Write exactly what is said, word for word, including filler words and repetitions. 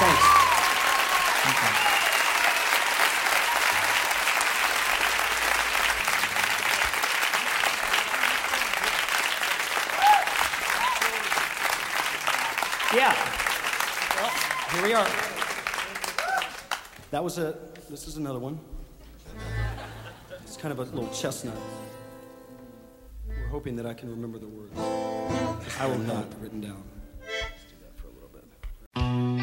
thanks. Okay. Yeah. Well, here we are. That was a, this is another one. It's kind of a little chestnut. We're hoping that I can remember the words. I will not, written down.